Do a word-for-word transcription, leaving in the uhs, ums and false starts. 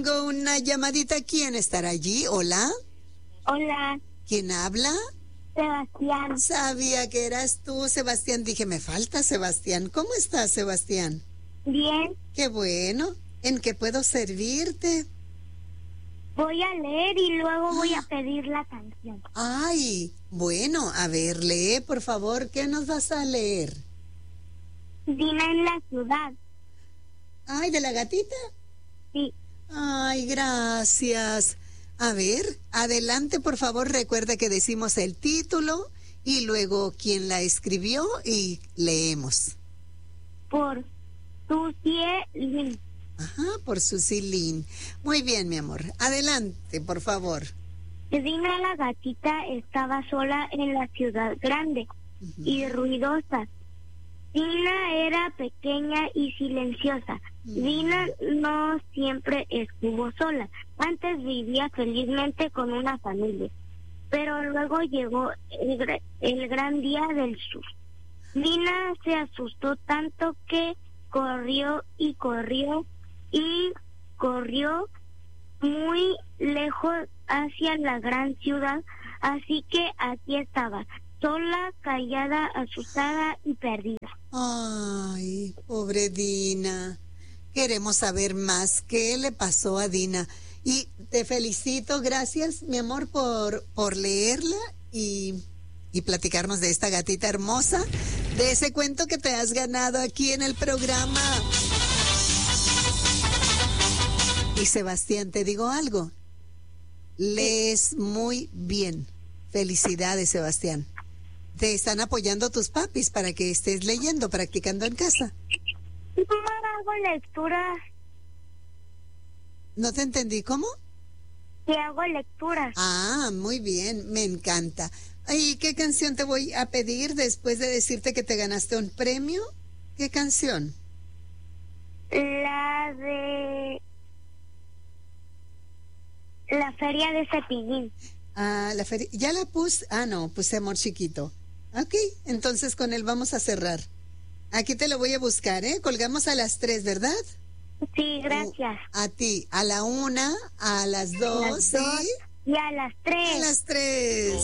tengo una llamadita. ¿Quién estará allí? Hola. Hola, ¿Quién habla? Sebastián. Sabía que eras tú, Sebastián. Dije, me falta Sebastián. ¿Cómo estás, Sebastián? Bien, Qué bueno. ¿En qué puedo servirte? voy a leer y luego voy a pedir la canción. Ay, bueno, a ver, lee, por favor. ¿Qué nos vas a leer? Dina en la ciudad. Ay, ¿de la gatita? Sí, Ay, gracias. A ver, adelante, por favor. Recuerda que decimos el título y luego quién la escribió y leemos. por Susie Lin. Ajá, por Susie Lin. Muy bien, mi amor. Adelante, por favor. Dina la gatita estaba sola en la ciudad grande Ujú. y ruidosa. Dina era pequeña y silenciosa. Dina no siempre estuvo sola. Antes vivía felizmente con una familia. Pero luego llegó el, gra- el gran día del sur. Dina se asustó tanto que corrió y corrió y corrió muy lejos hacia la gran ciudad. Así que aquí estaba, sola, callada, asustada y perdida. Ay, pobre Dina. Queremos saber más qué le pasó a Dina. Y te felicito, gracias, mi amor, por, por leerla y, y platicarnos de esta gatita hermosa, de ese cuento que te has ganado aquí en el programa. Y Sebastián, te digo algo. Lees muy bien. Felicidades, Sebastián. Te están apoyando tus papis para que estés leyendo, practicando en casa. No hago lecturas, ¿No te entendí? ¿Cómo? que hago lecturas. Ah, muy bien, me encanta. ¿Y qué canción te voy a pedir después de decirte que te ganaste un premio? ¿Qué canción? La de la feria de Cepillín. Ah, la feria. Ya la puse. Ah, no, puse Amor Chiquito. Ok, entonces con él vamos a cerrar. Aquí te lo voy a buscar, ¿eh? Colgamos a las tres, ¿verdad? Sí, gracias. A ti, a la una, a las A dos, las ¿sí? dos y a las tres. A las tres.